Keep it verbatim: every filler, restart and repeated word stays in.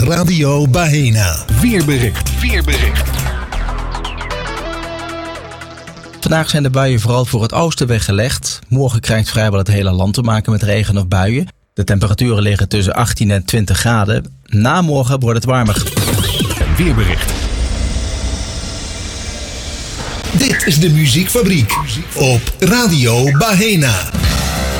Radio Bahena. Weerbericht. Weerbericht. Vandaag zijn de buien vooral voor het oosten weggelegd. Morgen krijgt vrijwel het hele land te maken met regen of buien. De temperaturen liggen tussen achttien en twintig graden. Na morgen wordt het warmer. Weerbericht. Dit is de Muziekfabriek op Radio Bahena.